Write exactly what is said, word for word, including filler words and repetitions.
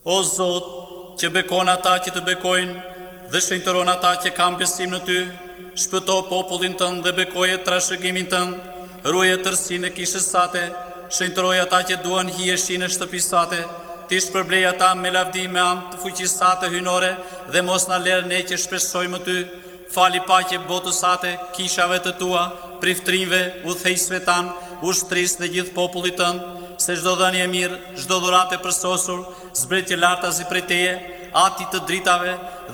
O Zot, që bekon ata që të bekojnë dhe shenjtëron ata që kanë besim në Ty, shpëto popullin tënd dhe bekoje trashëgimin tënd, ruaje tërësinë e kishës sate, shenjtëroj ata që duan hijeshin e shtëpisë sate, ti shpërblej ata me lavdi me anë të fuqisë sate hynore dhe mos na lër ne që shpresojmë Ty. Fali paqe botës sate, kishave të Tua, priftrinjve, udhëheqësve tanë, ushtrisë dhe gjithë popullit tënd, se çdo dhënie e mirë, çdo dhuratë e përsosur, zbret që lartazi prej Teje, ati të dritave